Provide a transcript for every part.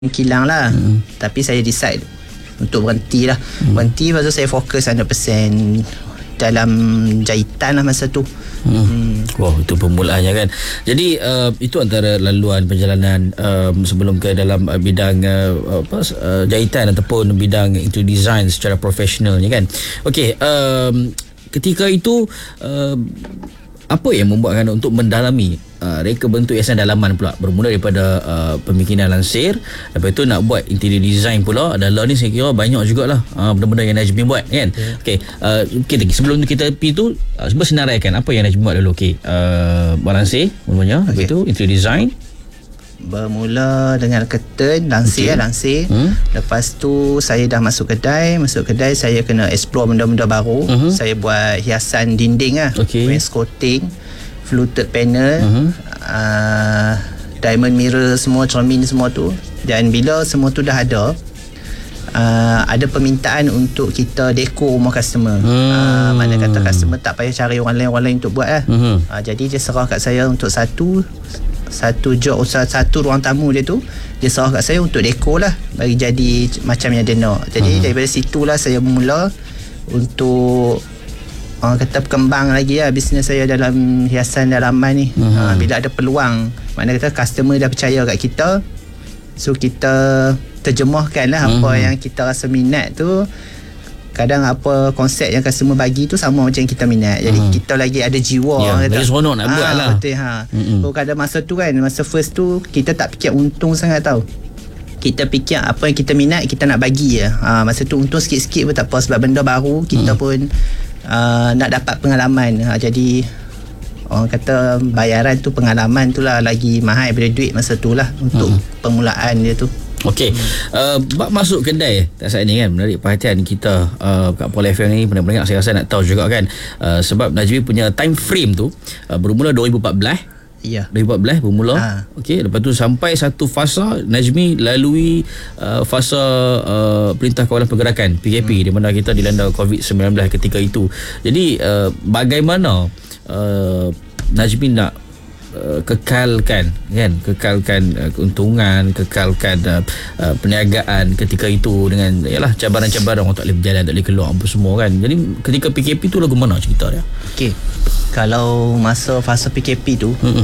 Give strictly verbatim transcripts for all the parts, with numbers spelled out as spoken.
kilang lah. Hmm. Tapi saya decide untuk berhenti lah. Hmm. Berhenti, lepas tu saya fokus one hundred percent dalam jahitan lah masa tu. Hmm. Hmm. Wow, itu permulaannya kan. Jadi uh, itu antara laluan perjalanan um, sebelum ke dalam uh, bidang uh, apa uh, jahitan ataupun bidang itu design secara profesionalnya kan. Okey, um, ketika itu uh, apa yang membuatkan untuk mendalami uh, reka bentuk hiasan dalaman pula, bermula daripada uh, pemikiran lansir, lepas tu nak buat interior design pula. Adalah ni saya kira banyak jugalah uh, benda-benda yang Najmi buat kan. Yeah. Okey, uh, okay, sebelum kita pergi tu uh, cuba senaraikan apa yang Najmi buat dulu. Okey, uh, buat lansir mulanya, okay. Lepas tu interior design. Bermula dengan curtain, lansir, okay. lansir. Hmm? Lepas tu saya dah masuk kedai. Masuk kedai saya kena explore benda-benda baru. Uh-huh. Saya buat hiasan dinding lah. Okay. Wainscoting, fluted panel, uh-huh. uh, diamond mirror, semua cermin semua tu. Dan bila semua tu dah ada, uh, ada permintaan untuk kita dekor rumah customer. Hmm. Uh, mana kata customer tak payah cari orang lain-orang lain untuk buat lah. Uh-huh. Uh, jadi dia serah kat saya untuk satu satu job, satu ruang tamu dia tu dia serah kat saya untuk dekor lah, bagi jadi macam yang dia nak. Jadi uh-huh. daripada situlah saya mula untuk orang kata berkembang lagi lah bisnes saya dalam hiasan dalaman ni. uh-huh. ha, bila ada peluang, mana kata customer dah percaya kat kita, so kita terjemahkan lah uh-huh. apa yang kita rasa minat tu. Kadang apa konsep yang customer bagi tu sama macam yang kita minat. Jadi uh-huh. kita lagi ada jiwa, ya, lagi seronok nak ha, buat lah. Betul ha. Mm-hmm. So kadang masa tu kan, masa first tu kita tak fikir untung sangat tau. Kita fikir apa yang kita minat kita nak bagi je. Ha, masa tu untung sikit-sikit pun tak apa, sebab benda baru kita uh-huh. pun uh, nak dapat pengalaman. Ha, jadi orang kata bayaran tu, pengalaman tu lah lagi mahal daripada duit masa tu lah untuk uh-huh. permulaan dia tu. Okey, uh, bab masuk kedai saat ni kan menarik perhatian kita uh, kat Pol F M ni. Pendengar saya rasa nak tahu juga kan, uh, sebab Najmi punya time frame tu uh, bermula dua ribu empat belas. Ya. dua ribu empat belas bermula. Ha. Okey, lepas tu sampai satu fasa Najmi lalui uh, fasa uh, Perintah Kawalan Pergerakan P K P, hmm. di mana kita dilanda covid sembilan belas ketika itu. Jadi uh, bagaimana uh, Najmi nak Uh, kekalkan kan kekalkan uh, keuntungan, kekalkan uh, uh, perniagaan ketika itu dengan yalah cabaran-cabaran, orang tak boleh berjalan, tak boleh keluar apa semua kan. Jadi ketika P K P tu lagu mana cerita dia? Okey, kalau masa fasa P K P tu, mm-mm.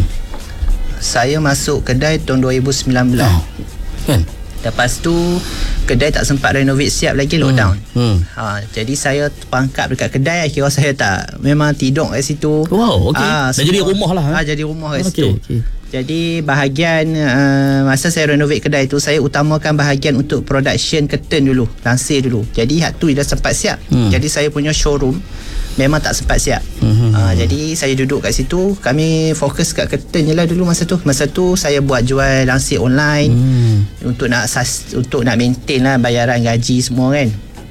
saya masuk kedai tahun dua ribu sembilan belas. Oh, kan? Lepas tu kedai tak sempat renovate siap lagi, lockdown. Hmm. Hmm. Ha, jadi saya terpangkap dekat kedai, kira saya tak memang tidur kat situ. Wow, okey. Ha, dah jadi rumah lah. Ha, jadi rumah kat okay, situ. Okay. Jadi bahagian uh, masa saya renovate kedai tu, saya utamakan bahagian untuk production curtain dulu, lansir dulu. Jadi hak tu dah sempat siap. Hmm. Jadi saya punya showroom memang tak sempat siap. Hmm. Uh, jadi saya duduk kat situ, kami fokus kat curtain je lah dulu masa tu. Masa tu saya buat jual lansir online. Hmm. Untuk nak sas, untuk nak maintain lah bayaran gaji semua kan.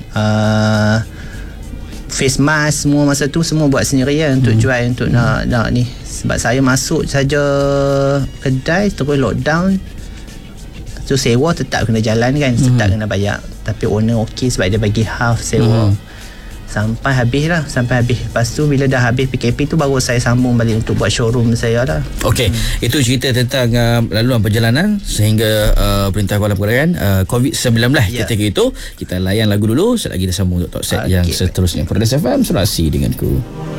Uh, face mask semua masa tu semua buat sendiri lah untuk hmm. jual, untuk nak, nak ni. Sebab saya masuk saja kedai terus lockdown, so sewa tetap kena jalan kan, tetap hmm. kena bayar. Tapi owner okey sebab dia bagi half sewa. hmm. Sampai habis lah, sampai habis. Lepas tu bila dah habis P K P tu, baru saya sambung balik untuk buat showroom saya lah. Okey, hmm. itu cerita tentang uh, laluan perjalanan sehingga uh, Perintah Kawalan Pergerakan uh, covid sembilan belas. Ya. Ketika itu kita layan lagu dulu, sekejap lagi kita sambung untuk top set okay. yang seterusnya. Perlis F M, Serasi denganku.